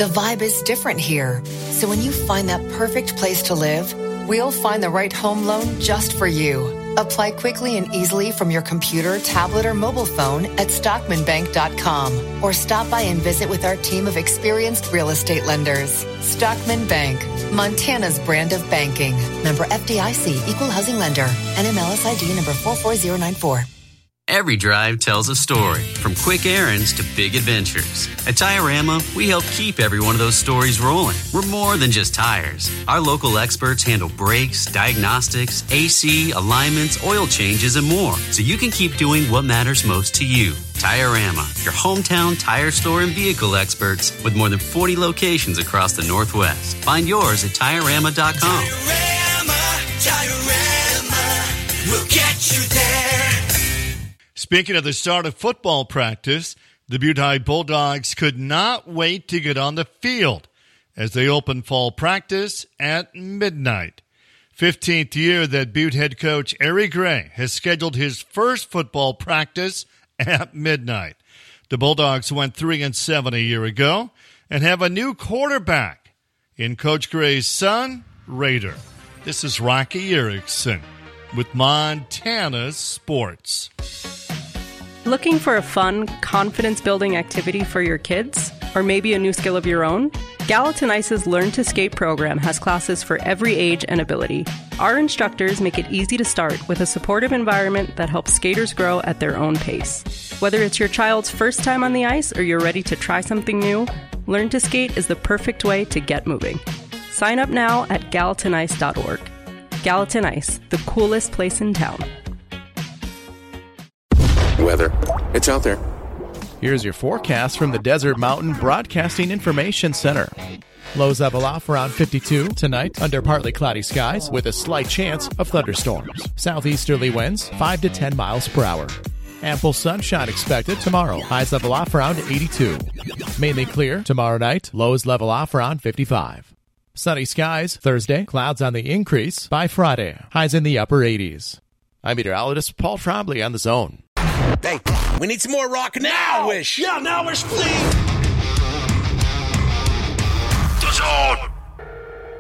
The vibe is different here. So when you find that perfect place to live, we'll find the right home loan just for you. Apply quickly and easily from your computer, tablet, or mobile phone at StockmanBank.com or stop by and visit with our team of experienced real estate lenders. Stockman Bank, Montana's brand of banking. Member FDIC, Equal Housing Lender. NMLS ID number 44094. Every drive tells a story, from quick errands to big adventures. At Tire-Rama, we help keep every one of those stories rolling. We're more than just tires. Our local experts handle brakes, diagnostics, AC, alignments, oil changes, and more, so you can keep doing what matters most to you. Tire-Rama, your hometown tire store and vehicle experts with more than 40 locations across the Northwest. Find yours at TireRama.com. Tire-Rama, we'll get you there. Speaking of the start of football practice, the Butte High Bulldogs could not wait to get on the field as they open fall practice at midnight. 15th year that Butte head coach Eric Gray has scheduled his first football practice at midnight. The Bulldogs went 3-7 a year ago and have a new quarterback in Coach Gray's son, Raider. This is Rocky Erickson with Montana Sports. Looking for a fun, confidence-building activity for your kids? Or maybe a new skill of your own? Gallatin Ice's Learn to Skate program has classes for every age and ability. Our instructors make it easy to start with a supportive environment that helps skaters grow at their own pace. Whether it's your child's first time on the ice or you're ready to try something new, Learn to Skate is the perfect way to get moving. Sign up now at gallatinice.org. Gallatin Ice, the coolest place in town. Weather. It's out there. Here's your forecast from the Desert Mountain Broadcasting Information Center. Lows level off around 52 tonight under partly cloudy skies with a slight chance of thunderstorms. Southeasterly winds 5 to 10 miles per hour. Ample sunshine expected tomorrow. Highs level off around 82. Mainly clear tomorrow night. Lows level off around 55. Sunny skies Thursday. Clouds on the increase by Friday. Highs in the upper 80s. I'm meteorologist Paul Trombley on The Zone. Hey, we need some more rock now, Wish. Yeah, now, Wish, please. The Zone.